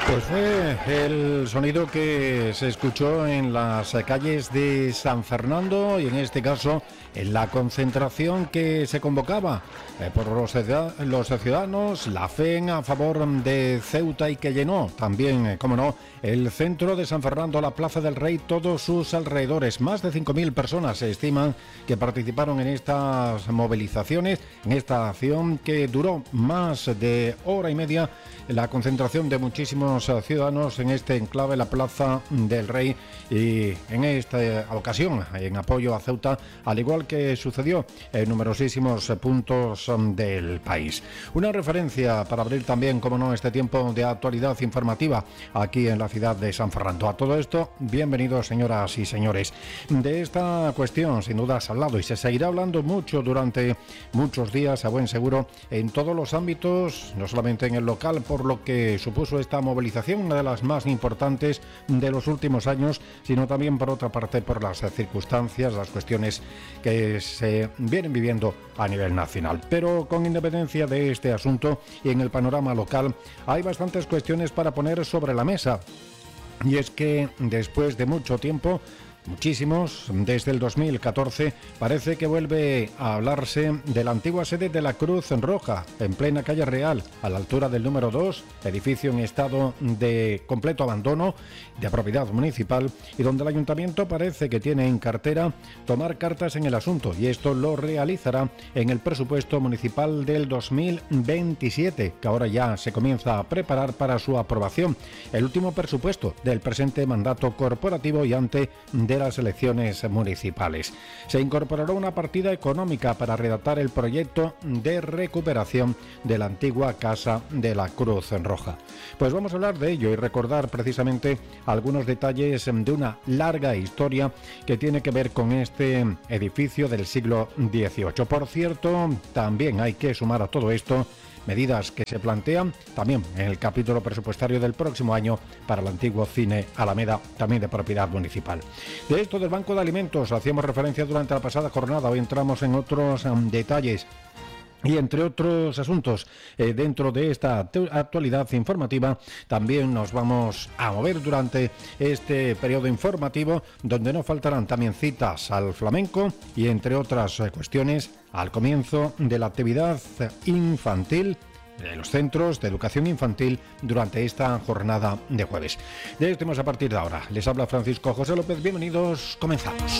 Pues fue el sonido que se escuchó en las calles de San Fernando y en este caso en la concentración que se convocaba por los ciudadanos, la FEN a favor de Ceuta y que llenó también, como no, el centro de San Fernando, la Plaza del Rey, todos sus alrededores. Más de 5.000 personas se estiman que participaron en estas movilizaciones, en esta acción que duró más de hora y media, la concentración de muchísimos ciudadanos en este enclave, la Plaza del Rey, y en esta ocasión en apoyo a Ceuta, al igual que sucedió en numerosísimos puntos del país. Una referencia para abrir también, como no, este tiempo de actualidad informativa aquí en la ciudad de San Fernando. A todo esto, bienvenidos, señoras y señores. De esta cuestión, sin duda, se ha hablado y se seguirá hablando mucho durante muchos días, a buen seguro, en todos los ámbitos, no solamente en el local, por lo que supuso esta movilización, una de las más importantes de los últimos años, sino también, por otra parte, por las circunstancias, las cuestiones que se vienen viviendo a nivel nacional. Pero con independencia de este asunto y en el panorama local, hay bastantes cuestiones para poner sobre la mesa. Y es que después de mucho tiempo, muchísimos, desde el 2014, parece que vuelve a hablarse de la antigua sede de la Cruz Roja, en plena calle Real, a la altura del número 2, edificio en estado de completo abandono, de propiedad municipal, y donde el ayuntamiento parece que tiene en cartera tomar cartas en el asunto, y esto lo realizará en el presupuesto municipal del 2027, que ahora ya se comienza a preparar para su aprobación, el último presupuesto del presente mandato corporativo y ante de las elecciones municipales. Se incorporará una partida económica para redactar el proyecto de recuperación de la antigua Casa de la Cruz Roja. Pues vamos a hablar de ello y recordar precisamente algunos detalles de una larga historia que tiene que ver con este edificio del siglo XVIII. Por cierto, también hay que sumar a todo esto medidas que se plantean también en el capítulo presupuestario del próximo año para el antiguo Cine Alameda, también de propiedad municipal. De esto del Banco de Alimentos hacíamos referencia durante la pasada jornada, hoy entramos en otros detalles. Y entre otros asuntos, dentro de esta actualidad informativa, también nos vamos a mover durante este periodo informativo, donde no faltarán también citas al flamenco y, entre otras cuestiones, al comienzo de la actividad infantil de los centros de educación infantil durante esta jornada de jueves. De esto a partir de ahora. Les habla Francisco José López. Bienvenidos, comenzamos.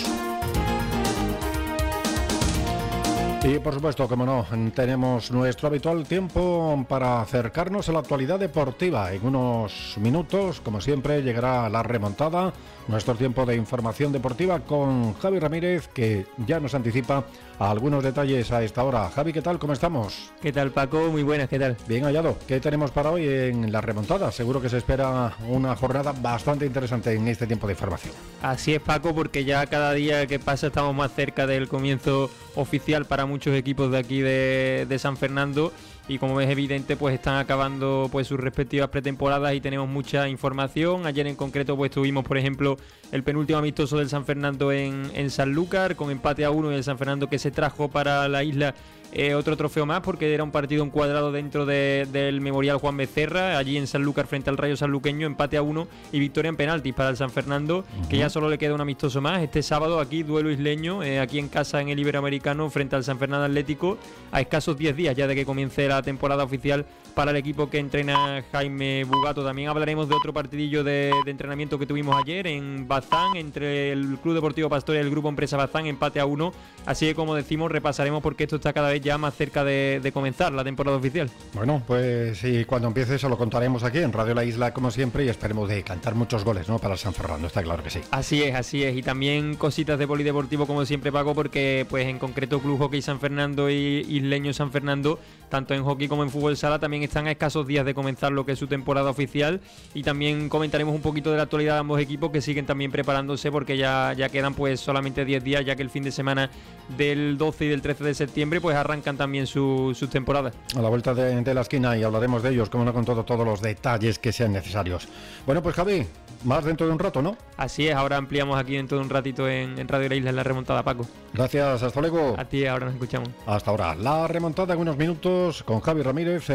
Y por supuesto, como no, tenemos nuestro habitual tiempo para acercarnos a la actualidad deportiva. En unos minutos, como siempre, llegará la remontada, nuestro tiempo de información deportiva con Javi Ramírez, que ya nos anticipa algunos detalles a esta hora. Javi, ¿qué tal? ¿Cómo estamos? ¿Qué tal, Paco? Muy buenas, ¿qué tal? Bien hallado. ¿Qué tenemos para hoy en la remontada? Seguro que se espera una jornada bastante interesante en este tiempo de información. Así es, Paco, porque ya cada día que pasa estamos más cerca del comienzo oficial para muchos equipos de aquí de San Fernando, y como es evidente, pues están acabando pues sus respectivas pretemporadas y tenemos mucha información. Ayer en concreto pues tuvimos, por ejemplo, el penúltimo amistoso del San Fernando en Sanlúcar, con empate a 1, y el San Fernando que se trajo para la isla otro trofeo más, porque era un partido encuadrado dentro del Memorial Juan Becerra, allí en Sanlúcar frente al Rayo Sanluqueño, empate a 1 y victoria en penaltis para el San Fernando, que ya solo le queda un amistoso más. Este sábado aquí duelo isleño, aquí en casa en el Iberoamericano frente al San Fernando Atlético, a escasos 10 días ya de que comience la temporada oficial para el equipo que entrena Jaime Bugato. También hablaremos de otro partidillo de entrenamiento que tuvimos ayer en Bazán, entre el Club Deportivo Pastor y el Grupo Empresa Bazán, empate a 1, así que, como decimos, repasaremos porque esto está cada vez ya más cerca de comenzar la temporada oficial. Bueno, pues sí, cuando empiece se lo contaremos aquí en Radio La Isla, como siempre, y esperemos de cantar muchos goles, ¿no?, para el San Fernando, está claro que sí. Así es, y también cositas de polideportivo, como siempre, Paco, porque pues en concreto Club Hockey San Fernando y Isleño San Fernando, tanto en hockey como en fútbol sala, también están a escasos días de comenzar lo que es su temporada oficial, y también comentaremos un poquito de la actualidad de ambos equipos, que siguen también preparándose, porque ya quedan pues solamente 10 días, ya que el fin de semana del 12 y del 13 de septiembre pues arrancan también sus temporadas. A la vuelta de la esquina, y hablaremos de ellos, como no, con todos los detalles que sean necesarios. Bueno, pues Javi, más dentro de un rato, ¿no? Así es, ahora ampliamos aquí dentro de un ratito en Radio La Isla, en la remontada, Paco. Gracias, hasta luego. A ti, ahora nos escuchamos. Hasta ahora, la remontada en unos minutos con Javi Ramírez en la sintonía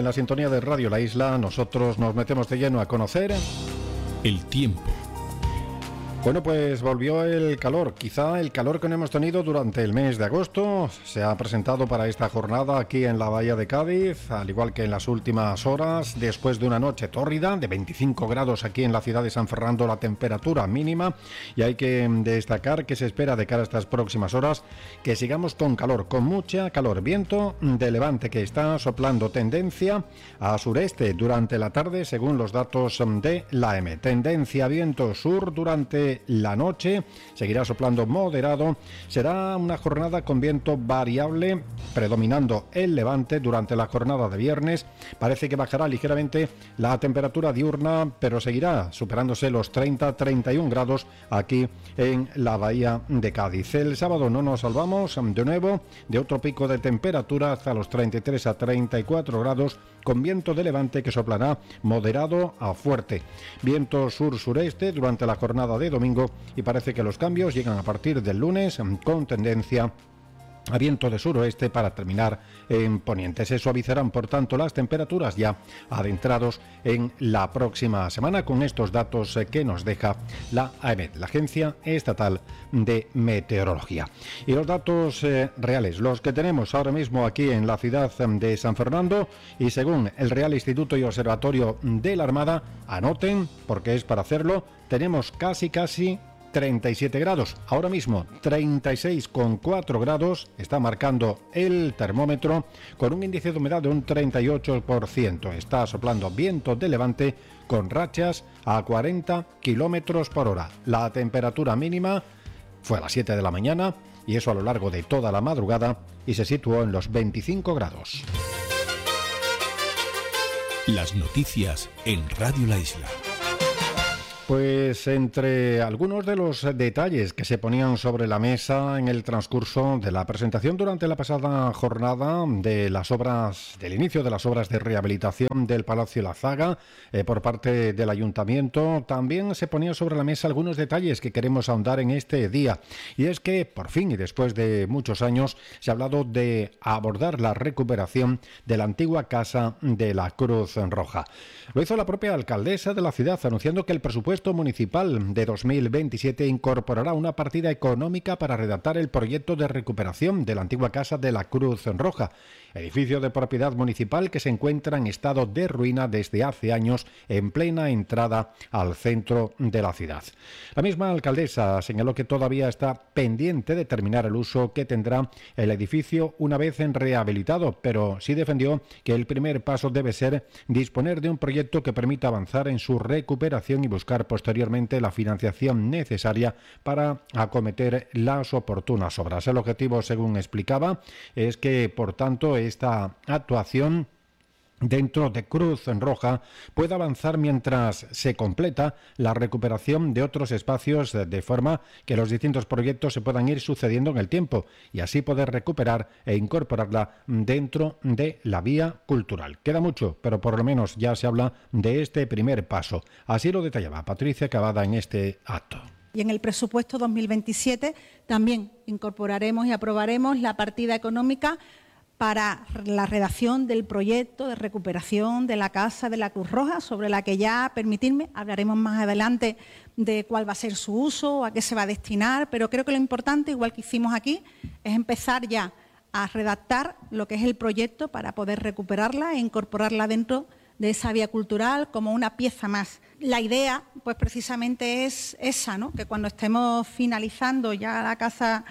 sintonía de Radio La Isla. Nosotros nos metemos de lleno a conocer el tiempo. Bueno, pues volvió el calor, quizá el calor que no hemos tenido durante el mes de agosto. Se ha presentado para esta jornada aquí en la Bahía de Cádiz, al igual que en las últimas horas, después de una noche tórrida de 25 grados aquí en la ciudad de San Fernando, la temperatura mínima, y hay que destacar que se espera de cara a estas próximas horas que sigamos con calor, con mucha calor, viento de levante que está soplando, tendencia a sureste durante la tarde según los datos de la EME, tendencia viento sur durante la noche, seguirá soplando moderado, será una jornada con viento variable predominando el levante durante la jornada de viernes. Parece que bajará ligeramente la temperatura diurna, pero seguirá superándose los 30-31 grados aquí en la Bahía de Cádiz. El sábado no nos salvamos de nuevo de otro pico de temperatura hasta los 33 a 34 grados con viento de levante que soplará moderado a fuerte. Viento sur-sureste durante la jornada de domingo y parece que los cambios llegan a partir del lunes con tendencia a viento de suroeste para terminar en poniente. Se suavizarán, por tanto, las temperaturas ya adentrados en la próxima semana con estos datos que nos deja la AEMET, la Agencia Estatal de Meteorología. Y los datos reales, los que tenemos ahora mismo aquí en la ciudad de San Fernando, y según el Real Instituto y Observatorio de la Armada, anoten, porque es para hacerlo, tenemos casi 37 grados, ahora mismo 36,4 grados, está marcando el termómetro con un índice de humedad de un 38%, está soplando viento de levante con rachas a 40 kilómetros por hora. La temperatura mínima fue a las 7 de la mañana y eso a lo largo de toda la madrugada y se situó en los 25 grados. Las noticias en Radio La Isla. Pues entre algunos de los detalles que se ponían sobre la mesa en el transcurso de la presentación durante la pasada jornada de las obras, del inicio de las obras de rehabilitación del Palacio La Zaga por parte del Ayuntamiento, también se ponían sobre la mesa algunos detalles que queremos ahondar en este día. Y es que por fin y después de muchos años se ha hablado de abordar la recuperación de la antigua Casa de la Cruz Roja. Lo hizo la propia alcaldesa de la ciudad anunciando que el presupuesto municipal de 2027 incorporará una partida económica para redactar el proyecto de recuperación de la antigua Casa de la Cruz Roja, edificio de propiedad municipal que se encuentra en estado de ruina desde hace años en plena entrada al centro de la ciudad. La misma alcaldesa señaló que todavía está pendiente de determinar el uso que tendrá el edificio una vez rehabilitado, pero sí defendió que el primer paso debe ser disponer de un proyecto que permita avanzar en su recuperación y buscar posteriormente la financiación necesaria para acometer las oportunas obras. El objetivo, según explicaba, es que, por tanto, esta actuación dentro de Cruz Roja puede avanzar mientras se completa la recuperación de otros espacios, de forma que los distintos proyectos se puedan ir sucediendo en el tiempo y así poder recuperar e incorporarla dentro de la vía cultural. Queda mucho, pero por lo menos ya se habla de este primer paso. Así lo detallaba Patricia Cavada en este acto. Y en el presupuesto 2027 también incorporaremos y aprobaremos la partida económica para la redacción del proyecto de recuperación de la Casa de la Cruz Roja, sobre la que ya, permitidme, hablaremos más adelante de cuál va a ser su uso, a qué se va a destinar, pero creo que lo importante, igual que hicimos aquí, es empezar ya a redactar lo que es el proyecto para poder recuperarla e incorporarla dentro de esa vía cultural como una pieza más. La idea, pues precisamente es esa, ¿no? Que cuando estemos finalizando ya la Casa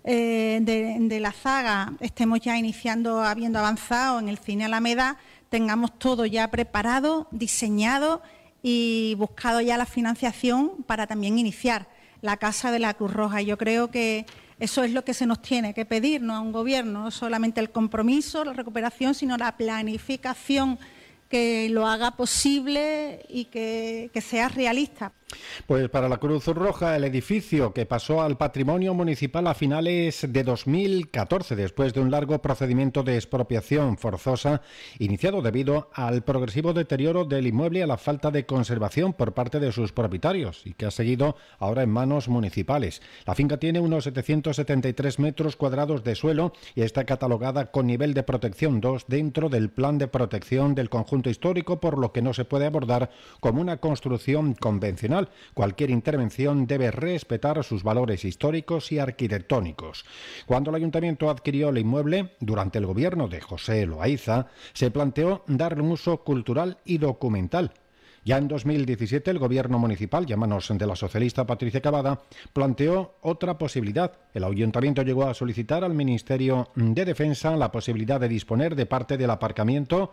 de la Zaga, estemos ya iniciando, habiendo avanzado en el Cine Alameda, tengamos todo ya preparado, diseñado y buscado ya la financiación para también iniciar la Casa de la Cruz Roja. Y yo creo que eso es lo que se nos tiene que pedir, ¿no?, a un gobierno, no solamente el compromiso, la recuperación, sino la planificación que lo haga posible y que sea realista. Pues para la Cruz Roja, el edificio que pasó al patrimonio municipal a finales de 2014, después de un largo procedimiento de expropiación forzosa iniciado debido al progresivo deterioro del inmueble y a la falta de conservación por parte de sus propietarios, y que ha seguido ahora en manos municipales. La finca tiene unos 773 metros cuadrados de suelo y está catalogada con nivel de protección 2 dentro del plan de protección del conjunto histórico, por lo que no se puede abordar como una construcción convencional. Cualquier intervención debe respetar sus valores históricos y arquitectónicos. Cuando el ayuntamiento adquirió el inmueble, durante el gobierno de José Loaiza, se planteó darle un uso cultural y documental. Ya en 2017 el gobierno municipal, y a manos de la socialista Patricia Cavada, planteó otra posibilidad. El ayuntamiento llegó a solicitar al Ministerio de Defensa la posibilidad de disponer de parte del aparcamiento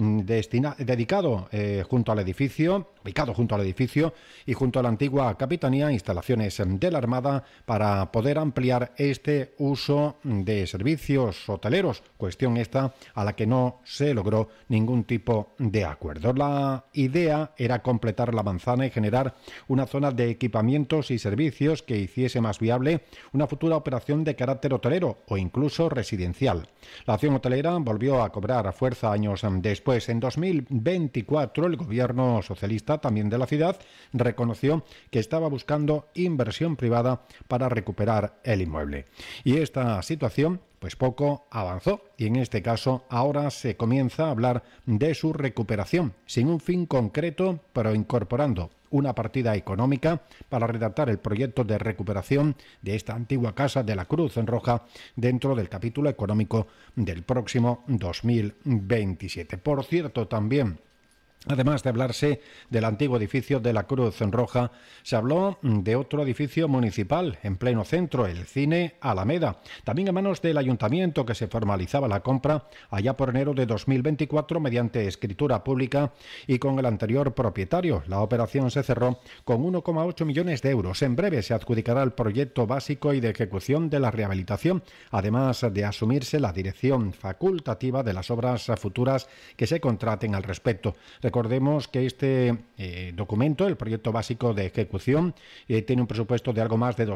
ubicado junto al edificio y junto a la antigua capitanía, instalaciones de la Armada, para poder ampliar este uso de servicios hoteleros, cuestión esta a la que no se logró ningún tipo de acuerdo. La idea era completar la manzana y generar una zona de equipamientos y servicios que hiciese más viable una futura operación de carácter hotelero o incluso residencial. La acción hotelera volvió a cobrar fuerza años después. En 2024 el gobierno socialista, también de la ciudad, reconoció que estaba buscando inversión privada para recuperar el inmueble. Y esta situación pues poco avanzó, y en este caso ahora se comienza a hablar de su recuperación, sin un fin concreto, pero incorporando una partida económica para redactar el proyecto de recuperación de esta antigua casa de la Cruz Roja dentro del capítulo económico del próximo 2027. Por cierto, también, además de hablarse del antiguo edificio de la Cruz Roja, se habló de otro edificio municipal en pleno centro, el Cine Alameda, también en manos del ayuntamiento, que se formalizaba la compra allá por enero de 2024 mediante escritura pública y con el anterior propietario. La operación se cerró con 1,8 millones de euros. En breve se adjudicará el proyecto básico y de ejecución de la rehabilitación, además de asumirse la dirección facultativa de las obras futuras que se contraten al respecto. Recordemos que este documento, el proyecto básico de ejecución, tiene un presupuesto de algo más de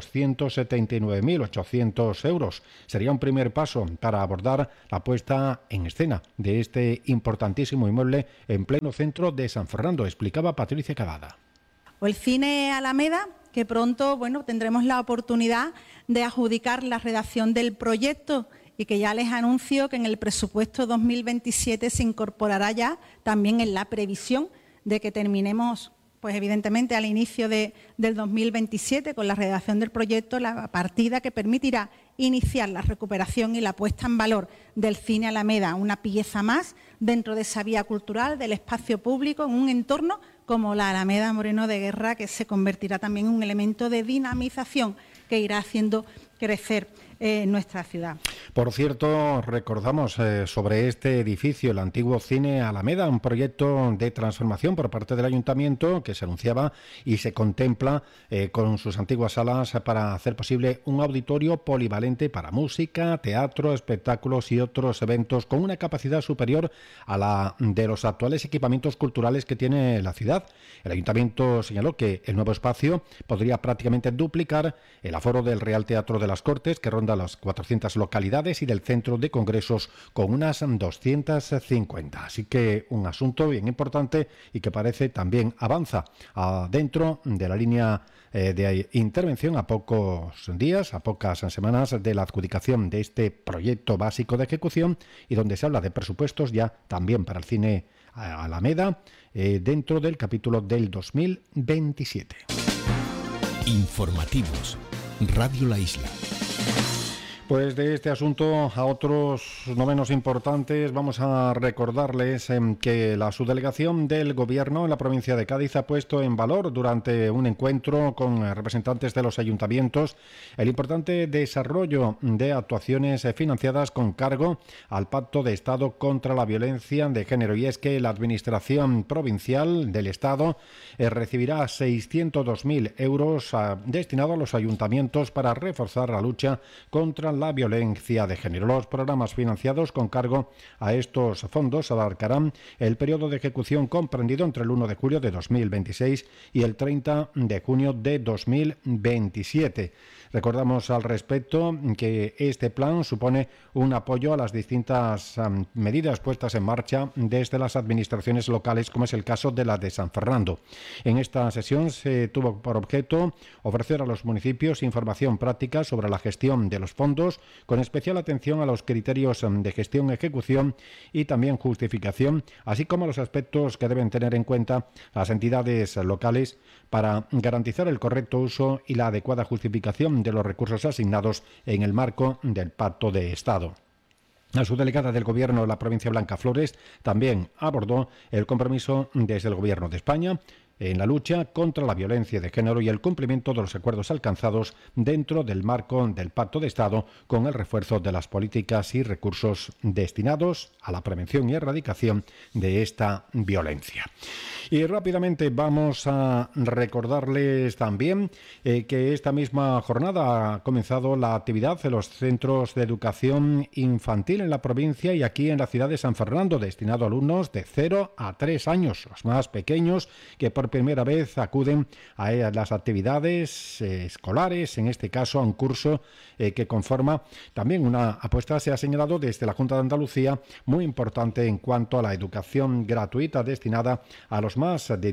279.800 euros. Sería un primer paso para abordar la puesta en escena de este importantísimo inmueble en pleno centro de San Fernando, explicaba Patricia Cavada. O el Cine Alameda, que pronto tendremos la oportunidad de adjudicar la redacción del proyecto, y que ya les anuncio que en el presupuesto 2027 se incorporará ya también en la previsión de que terminemos, pues evidentemente al inicio del 2027 con la redacción del proyecto, la partida que permitirá iniciar la recuperación y la puesta en valor del Cine Alameda, una pieza más dentro de esa vía cultural del espacio público en un entorno como la Alameda Moreno de Guerra, que se convertirá también en un elemento de dinamización que irá haciendo crecer nuestra ciudad. Por cierto, recordamos sobre este edificio, el antiguo Cine Alameda, un proyecto de transformación por parte del ayuntamiento que se anunciaba y se contempla con sus antiguas salas para hacer posible un auditorio polivalente para música, teatro, espectáculos y otros eventos con una capacidad superior a la de los actuales equipamientos culturales que tiene la ciudad. El ayuntamiento señaló que el nuevo espacio podría prácticamente duplicar el aforo del Real Teatro de las Cortes, que ronda las 400 localidades, y del Centro de Congresos con unas 250. Así que un asunto bien importante y que parece también avanza dentro de la línea de intervención a pocos días, a pocas semanas de la adjudicación de este proyecto básico de ejecución, y donde se habla de presupuestos ya también para el Cine Alameda dentro del capítulo del 2027. Informativos. Radio La Isla. Pues de este asunto a otros no menos importantes, vamos a recordarles que la subdelegación del Gobierno en la provincia de Cádiz ha puesto en valor durante un encuentro con representantes de los ayuntamientos el importante desarrollo de actuaciones financiadas con cargo al Pacto de Estado contra la Violencia de Género. Y es que la Administración Provincial del Estado recibirá 602.000 euros destinados a los ayuntamientos para reforzar la lucha contra la violencia de género. Los programas financiados con cargo a estos fondos abarcarán el periodo de ejecución comprendido entre el 1 de julio de 2026 y el 30 de junio de 2027. Recordamos al respecto que este plan supone un apoyo a las distintas medidas puestas en marcha desde las administraciones locales, como es el caso de la de San Fernando. En esta sesión se tuvo por objeto ofrecer a los municipios información práctica sobre la gestión de los fondos, con especial atención a los criterios de gestión, ejecución y también justificación, así como a los aspectos que deben tener en cuenta las entidades locales para garantizar el correcto uso y la adecuada justificación de los recursos asignados en el marco del Pacto de Estado. La subdelegada del Gobierno de la provincia Blanca Flores también abordó el compromiso desde el Gobierno de España en la lucha contra la violencia de género y el cumplimiento de los acuerdos alcanzados dentro del marco del Pacto de Estado, con el refuerzo de las políticas y recursos destinados a la prevención y erradicación de esta violencia. Y rápidamente vamos a recordarles también que esta misma jornada ha comenzado la actividad de los centros de educación infantil en la provincia y aquí en la ciudad de San Fernando, destinado a alumnos de 0 a 3 años, los más pequeños, que por primera vez acuden a las actividades escolares, en este caso a un curso que conforma también una apuesta, se ha señalado desde la Junta de Andalucía, muy importante en cuanto a la educación gratuita destinada a los más de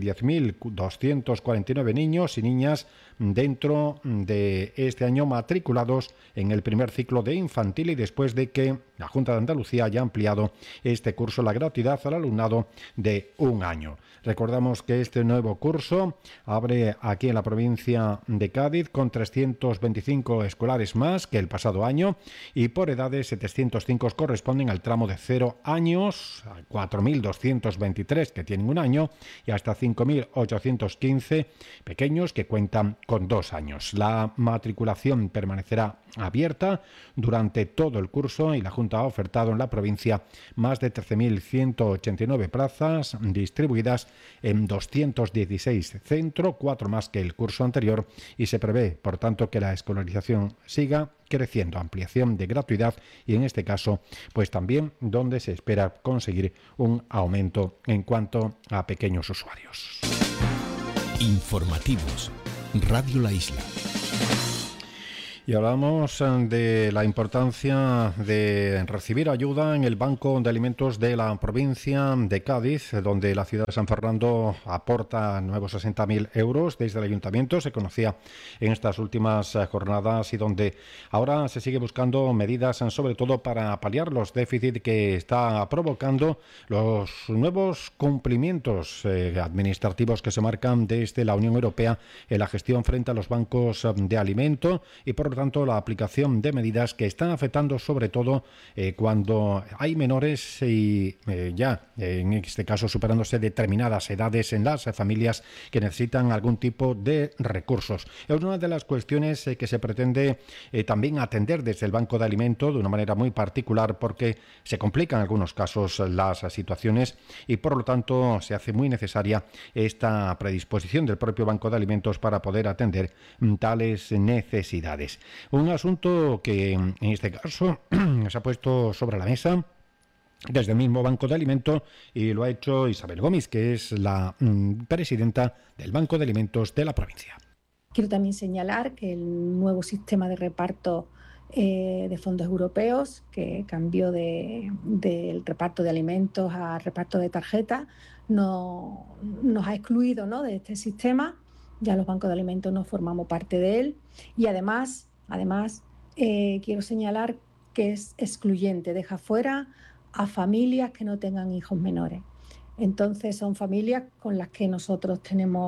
10.249 niños y niñas dentro de este año matriculados en el primer ciclo de infantil, y después de que la Junta de Andalucía haya ampliado este curso la gratuidad al alumnado de 1 año. Recordamos que este nuevo curso abre aquí en la provincia de Cádiz con 325 escolares más que el pasado año, y por edades 705 corresponden al tramo de 0 años, 4.223 que tienen 1 año y hasta 5.815 pequeños que cuentan con 2 años. La matriculación permanecerá abierta durante todo el curso y la Junta ha ofertado en la provincia más de 13.189 plazas distribuidas en 216 centros, 4 más que el curso anterior, y se prevé, por tanto, que la escolarización siga creciendo, ampliación de gratuidad y en este caso, pues también donde se espera conseguir un aumento en cuanto a pequeños usuarios. Informativos. Radio La Isla. Y hablamos de la importancia de recibir ayuda en el Banco de Alimentos de la provincia de Cádiz, donde la ciudad de San Fernando aporta nuevos 60.000 euros desde el ayuntamiento. Se conocía en estas últimas jornadas y donde ahora se sigue buscando medidas, sobre todo para paliar los déficits que está provocando los nuevos cumplimientos administrativos que se marcan desde la Unión Europea en la gestión frente a los bancos de alimento, y por tanto la aplicación de medidas que están afectando sobre todo cuando hay menores y ya en este caso superándose determinadas edades en las familias que necesitan algún tipo de recursos. Es una de las cuestiones que se pretende también atender desde el Banco de Alimentos de una manera muy particular, porque se complican en algunos casos las situaciones y por lo tanto se hace muy necesaria esta predisposición del propio Banco de Alimentos para poder atender tales necesidades. Un asunto que en este caso se ha puesto sobre la mesa desde el mismo Banco de Alimentos y lo ha hecho Isabel Gómez, que es la presidenta del Banco de Alimentos de la provincia. Quiero también señalar que el nuevo sistema de reparto de fondos europeos, que cambió del reparto de alimentos a reparto de tarjetas, nos ha excluido, ¿no?, de este sistema. Ya los bancos de alimentos no formamos parte de él, y además quiero señalar que es excluyente, deja fuera a familias que no tengan hijos menores. Entonces son familias con las que nosotros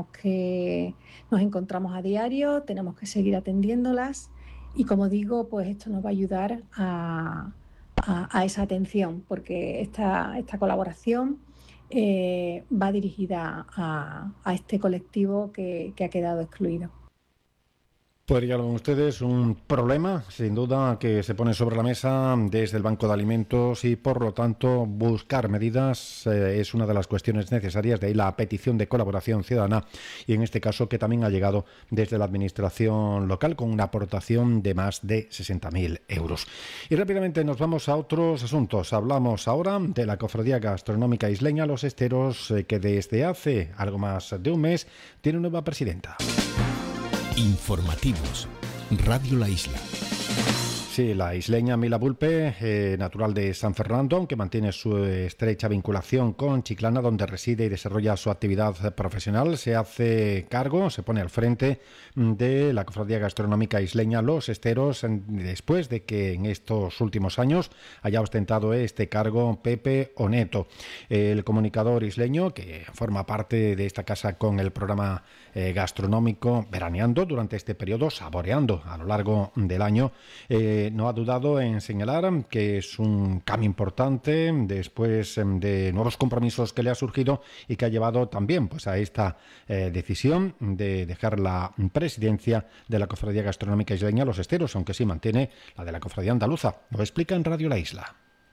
nos encontramos a diario, tenemos que seguir atendiéndolas, y como digo, pues esto nos va a ayudar a esa atención, porque esta colaboración va dirigida a este colectivo que ha quedado excluido. Pues ya lo ven ustedes, un problema sin duda que se pone sobre la mesa desde el Banco de Alimentos y por lo tanto buscar medidas es una de las cuestiones necesarias, de ahí la petición de colaboración ciudadana y en este caso que también ha llegado desde la administración local con una aportación de más de 60.000 euros. Y rápidamente nos vamos a otros asuntos. Hablamos ahora de la Cofradía Gastronómica Isleña Los Esteros que desde hace algo más de un mes tiene nueva presidenta. Informativos. Radio La Isla. Sí, la isleña Mila Bulpe, natural de San Fernando, aunque mantiene su estrecha vinculación con Chiclana, donde reside y desarrolla su actividad profesional, se hace cargo, se pone al frente de la Cofradía Gastronómica Isleña Los Esteros, después de que en estos últimos años haya ostentado este cargo Pepe Oneto. El comunicador isleño, que forma parte de esta casa con el programa gastronómico Veraneando durante este periodo, saboreando a lo largo del año, no ha dudado en señalar que es un cambio importante después de nuevos compromisos que le ha surgido y que ha llevado también pues a esta decisión de dejar la presidencia de la Cofradía Gastronómica Isleña Los Esteros, aunque sí mantiene la de la Cofradía Andaluza. Lo explica en Radio La Isla.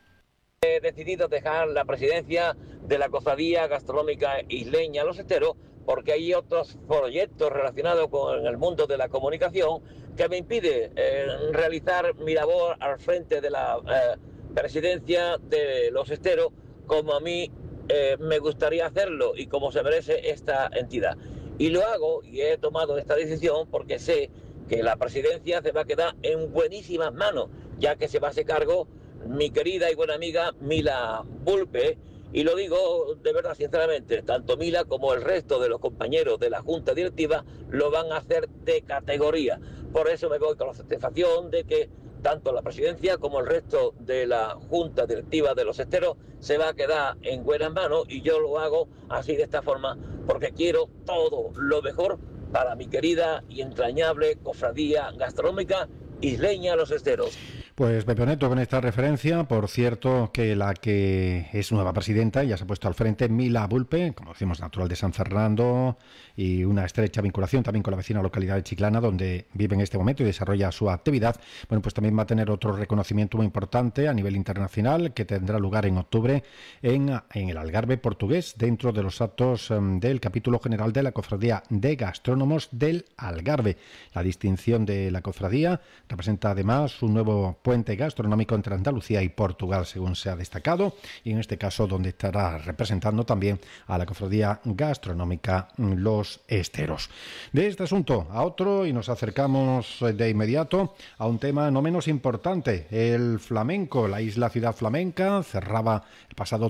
He decidido dejar la presidencia de la Cofradía Gastronómica Isleña Los Esteros porque hay otros proyectos relacionados con el mundo de la comunicación que me impide realizar mi labor al frente de la presidencia de Los Esteros como a mí me gustaría hacerlo y como se merece esta entidad. Y lo hago y he tomado esta decisión porque sé que la presidencia se va a quedar en buenísimas manos, ya que se va a hacer cargo mi querida y buena amiga Mila Bulpe, y lo digo de verdad sinceramente, tanto Mila como el resto de los compañeros de la Junta Directiva lo van a hacer de categoría. Por eso me voy con la satisfacción de que tanto la presidencia como el resto de la Junta Directiva de Los Esteros se va a quedar en buenas manos y yo lo hago así de esta forma porque quiero todo lo mejor para mi querida y entrañable Cofradía Gastronómica Isleña Los Esteros. Pues Pepe Oneto con esta referencia, por cierto que la que es nueva presidenta ya se ha puesto al frente, Mila Bulpe, como decimos, natural de San Fernando y una estrecha vinculación también con la vecina localidad de Chiclana, donde vive en este momento y desarrolla su actividad. Bueno, pues también va a tener otro reconocimiento muy importante a nivel internacional que tendrá lugar en octubre en el Algarve portugués, dentro de los actos del capítulo general de la Cofradía de Gastrónomos del Algarve. La distinción de la cofradía representa además un nuevo puente gastronómico entre Andalucía y Portugal, según se ha destacado, y en este caso donde estará representando también a la Cofradía Gastronómica Los Esteros. De este asunto a otro y nos acercamos de inmediato a un tema no menos importante, el flamenco. La isla Ciudad Flamenca cerraba el pasado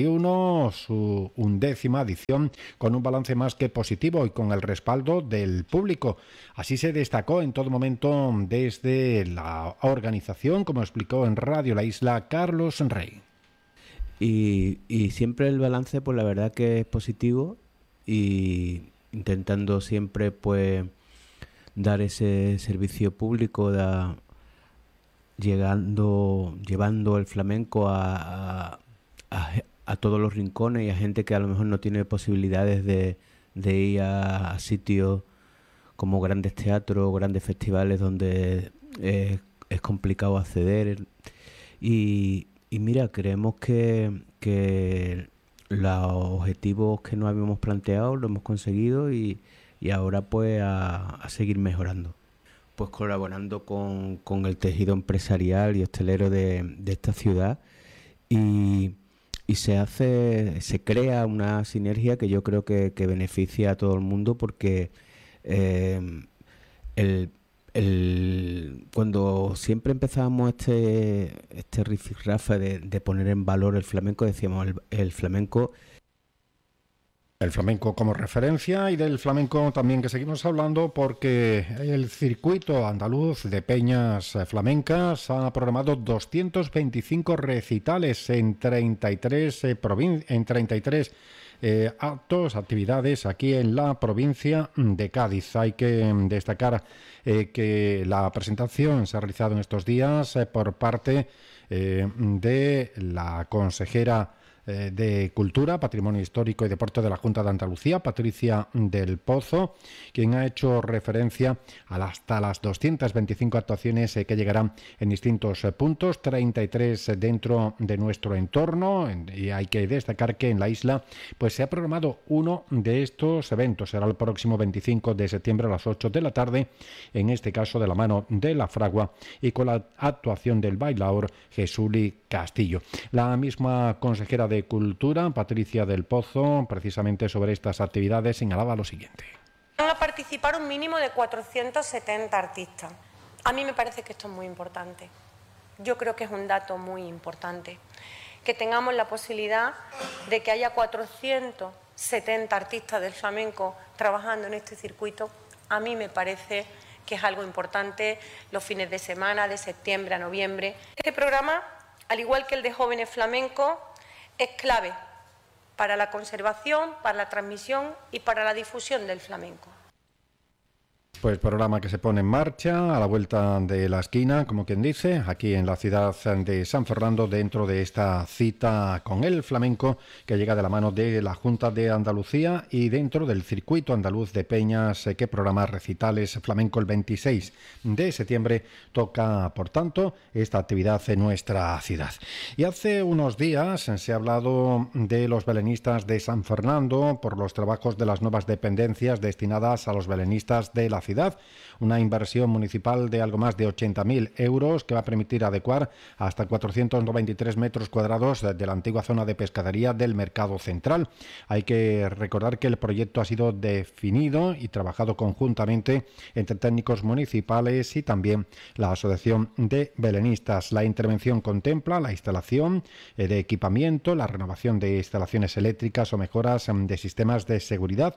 31 su 11ª edición con un balance más que positivo y con el respaldo del público. Así se destacó en todo momento desde la organización, como explicó en Radio La Isla Carlos Rey. Y siempre el balance, pues la verdad que es positivo, y intentando siempre pues dar ese servicio público, llevando el flamenco a todos los rincones y a gente que a lo mejor no tiene posibilidades de ir a sitios como grandes teatros, grandes festivales donde es complicado acceder. Y mira, creemos que los objetivos que nos habíamos planteado lo hemos conseguido y ahora pues a seguir mejorando. Pues colaborando con el tejido empresarial y hostelero de esta ciudad y se crea una sinergia que yo creo que beneficia a todo el mundo porque cuando siempre empezábamos este rifirrafe de poner en valor el flamenco, decíamos el flamenco. El flamenco como referencia y del flamenco también que seguimos hablando porque el circuito andaluz de peñas flamencas ha programado 225 recitales en 33 actos, actividades aquí en la provincia de Cádiz. Hay que destacar que la presentación se ha realizado en estos días por parte de la consejera de Cultura, Patrimonio Histórico y Deporte de la Junta de Andalucía, Patricia del Pozo, quien ha hecho referencia hasta las 225 actuaciones que llegarán en distintos puntos, 33 dentro de nuestro entorno, y hay que destacar que en la isla pues se ha programado uno de estos eventos, será el próximo 25 de septiembre a las 8 de la tarde, en este caso de la mano de la Fragua y con la actuación del bailaor Jesuli Castillo. La misma consejera de Cultura, Patricia del Pozo, precisamente sobre estas actividades señalaba lo siguiente. Van a participar un mínimo de 470 artistas. A mí me parece que esto es muy importante. Yo creo que es un dato muy importante. Que tengamos la posibilidad de que haya 470 artistas del flamenco trabajando en este circuito, a mí me parece que es algo importante. Los fines de semana, de septiembre a noviembre. Este programa, al igual que el de Jóvenes Flamencos, es clave para la conservación, para la transmisión y para la difusión del flamenco. Pues programa que se pone en marcha a la vuelta de la esquina, como quien dice, aquí en la ciudad de San Fernando, dentro de esta cita con el flamenco que llega de la mano de la Junta de Andalucía y dentro del circuito andaluz de peñas que programa recitales flamenco el 26 de septiembre. Toca, por tanto, esta actividad en nuestra ciudad. Y hace unos días se ha hablado de los belenistas de San Fernando por los trabajos de las nuevas dependencias destinadas a los belenistas de la ciudad, una inversión municipal de algo más de 80.000 euros que va a permitir adecuar hasta 493 metros cuadrados de la antigua zona de pescadería del Mercado Central. Hay que recordar que el proyecto ha sido definido y trabajado conjuntamente entre técnicos municipales y también la Asociación de Belenistas. La intervención contempla la instalación de equipamiento, la renovación de instalaciones eléctricas o mejoras de sistemas de seguridad.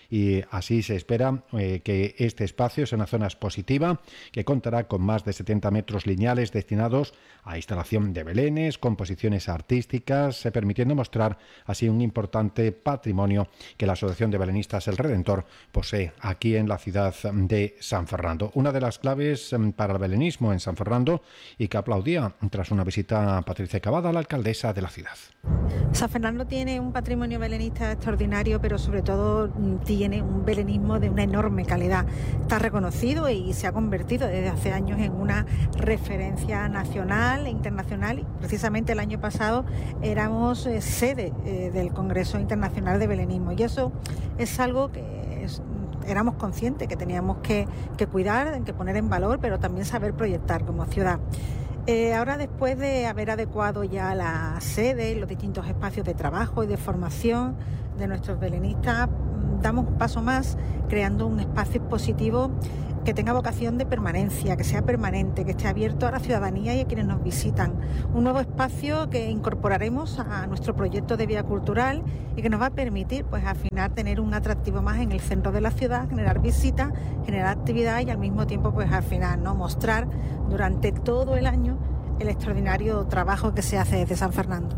Y así se espera que este espacio sea una zona expositiva que contará con más de 70 metros lineales destinados a instalación de belenes, composiciones artísticas, permitiendo mostrar así un importante patrimonio que la Asociación de Belenistas El Redentor posee aquí en la ciudad de San Fernando. Una de las claves para el belenismo en San Fernando y que aplaudía tras una visita a Patricia Cavada, la alcaldesa de la ciudad. San Fernando tiene un patrimonio belenista extraordinario, pero sobre todo tiene un belenismo de una enorme calidad. Está reconocido y se ha convertido desde hace años en una referencia nacional e internacional. Y precisamente el año pasado éramos sede del Congreso Internacional de Belenismo y eso es algo que éramos conscientes que teníamos que cuidar, que poner en valor, pero también saber proyectar como ciudad. Ahora, después de haber adecuado ya la sede, los distintos espacios de trabajo y de formación de nuestros belenistas, damos un paso más creando un espacio expositivo que tenga vocación de permanencia, que sea permanente, que esté abierto a la ciudadanía y a quienes nos visitan. Un nuevo espacio que incorporaremos a nuestro proyecto de vía cultural y que nos va a permitir, pues, al final tener un atractivo más en el centro de la ciudad, generar visitas, generar actividad y al mismo tiempo, pues, al final, ¿no?, mostrar durante todo el año el extraordinario trabajo que se hace desde San Fernando.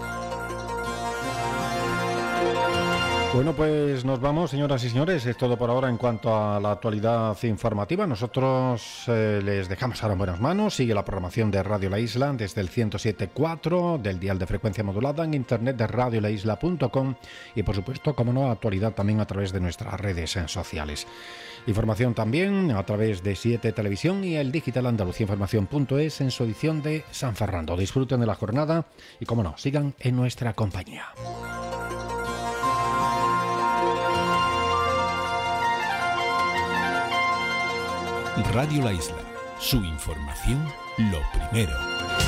Bueno, pues nos vamos, señoras y señores. Es todo por ahora en cuanto a la actualidad informativa. Nosotros les dejamos ahora en buenas manos. Sigue la programación de Radio La Isla desde el 107.4 del dial de frecuencia modulada en internet de radiolaisla.com y, por supuesto, como no, actualidad también a través de nuestras redes sociales. Información también a través de 7 Televisión y el digital andaluciainformación.es en su edición de San Fernando. Disfruten de la jornada y, como no, sigan en nuestra compañía. Radio La Isla, su información lo primero.